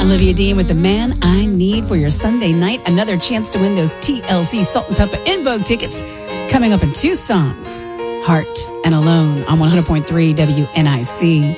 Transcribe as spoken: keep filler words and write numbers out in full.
Olivia Dean with The Man I Need for your Sunday night. Another chance to win those T L C Salt and Pepper In Vogue tickets coming up in two songs, Heart and Alone on one hundred point three W N I C.